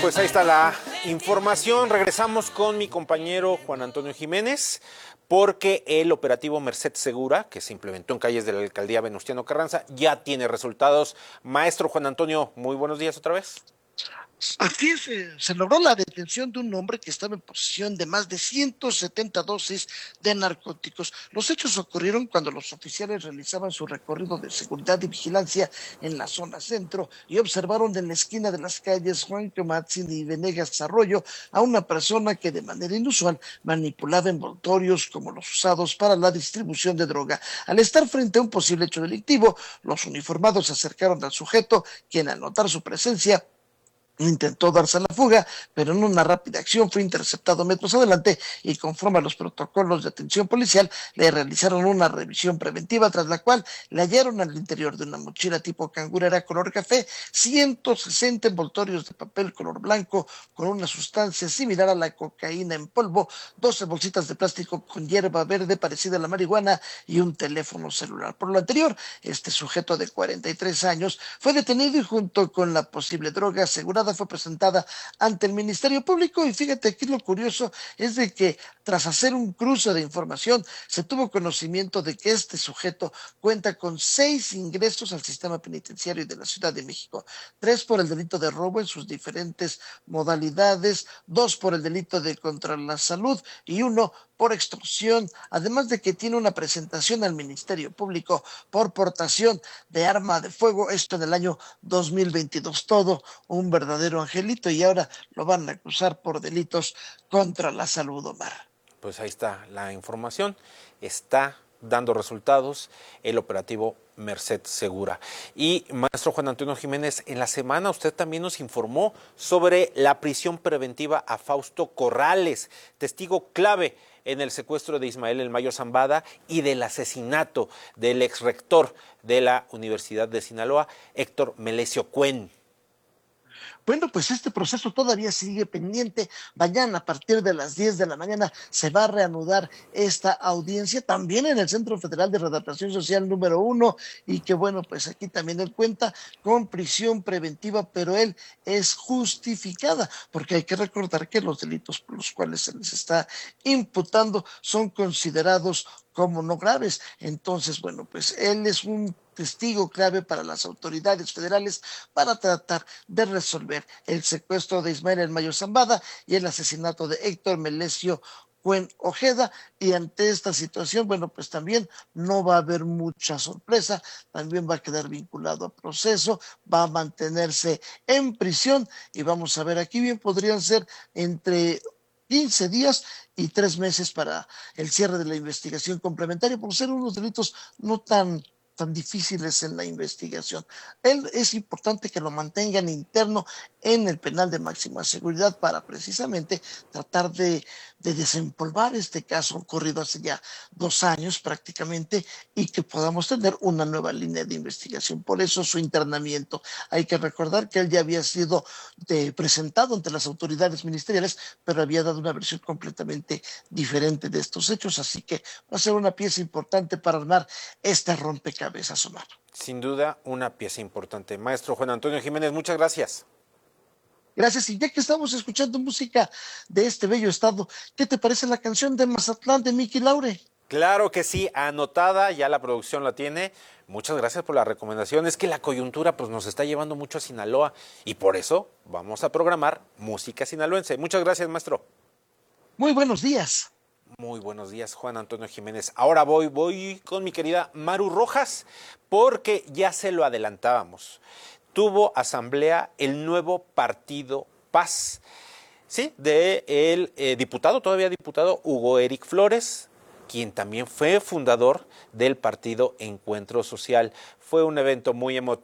Pues ahí está la información. Regresamos con mi compañero Juan Antonio Jiménez, porque el operativo Merced Segura, que se implementó en calles de la alcaldía Venustiano Carranza, ya tiene resultados. Maestro Juan Antonio, muy buenos días otra vez. Así es, se logró la detención de un hombre que estaba en posesión de más de 170 dosis de narcóticos. Los hechos ocurrieron cuando los oficiales realizaban su recorrido de seguridad y vigilancia en la zona centro y observaron en la esquina de las calles Juan Camatzin y Venegas Arroyo a una persona que de manera inusual manipulaba envoltorios como los usados para la distribución de droga. Al estar frente a un posible hecho delictivo, los uniformados se acercaron al sujeto, quien al notar su presencia intentó darse a la fuga, pero en una rápida acción fue interceptado metros adelante y conforme a los protocolos de atención policial le realizaron una revisión preventiva, tras la cual le hallaron al interior de una mochila tipo cangurera color café 160 envoltorios de papel color blanco con una sustancia similar a la cocaína en polvo, 12 bolsitas de plástico con hierba verde parecida a la marihuana y un teléfono celular. Por lo anterior, este sujeto de 43 años fue detenido y junto con la posible droga asegurada fue presentada ante el Ministerio Público. Y fíjate, aquí lo curioso es de que tras hacer un cruce de información se tuvo conocimiento de que este sujeto cuenta con 6 ingresos al sistema penitenciario de la Ciudad de México, 3 por el delito de robo en sus diferentes modalidades, 2 por el delito de contra la salud y 1 por extorsión, además de que tiene una presentación al Ministerio Público por portación de arma de fuego, esto en el año 2022. Todo un verdadero angelito, y ahora lo van a acusar por delitos contra la salud, Omar. Pues ahí está la información, está dando resultados el operativo Merced Segura. Y maestro Juan Antonio Jiménez, en la semana usted también nos informó sobre la prisión preventiva a Fausto Corrales, testigo clave en el secuestro de Ismael El Mayo Zambada y del asesinato del exrector de la Universidad de Sinaloa, Héctor Melesio Cuen. Bueno, pues este proceso todavía sigue pendiente. Mañana a partir de las 10 de la mañana se va a reanudar esta audiencia también en el Centro Federal de Readaptación Social número 1, y que bueno, pues aquí también él cuenta con prisión preventiva, pero él es justificada, porque hay que recordar que los delitos por los cuales se les está imputando son considerados como no graves. Entonces, bueno, pues él es un testigo clave para las autoridades federales para tratar de resolver el secuestro de Ismael El Mayo Zambada y el asesinato de Héctor Melesio Cuen Ojeda. Y ante esta situación, bueno, pues también no va a haber mucha sorpresa, también va a quedar vinculado a proceso, va a mantenerse en prisión, y vamos a ver, aquí bien podrían ser entre 15 días y 3 meses para el cierre de la investigación complementaria, por ser unos delitos no tan difíciles en la investigación. Él es importante que lo mantengan interno en el penal de máxima seguridad para precisamente tratar de desempolvar este caso ocurrido hace ya 2 años prácticamente, y que podamos tener una nueva línea de investigación. Por eso su internamiento. Hay que recordar que él ya había sido presentado ante las autoridades ministeriales, pero había dado una versión completamente diferente de estos hechos, así que va a ser una pieza importante para armar este rompecabezas, Omar. Sin duda, una pieza importante. Maestro Juan Antonio Jiménez, muchas gracias. Gracias, y ya que estamos escuchando música de este bello estado, ¿qué te parece la canción de Mazatlán de Mickey Laure? Claro que sí, anotada, ya la producción la tiene. Muchas gracias por la recomendación. Es que la coyuntura pues nos está llevando mucho a Sinaloa y por eso vamos a programar música sinaloense. Muchas gracias, maestro. Muy buenos días. Muy buenos días, Juan Antonio Jiménez. Ahora voy con mi querida Maru Rojas, porque ya se lo adelantábamos. Tuvo asamblea el nuevo partido Paz, sí, de el todavía diputado Hugo Eric Flores, quien también fue fundador del partido Encuentro Social. Fue un evento muy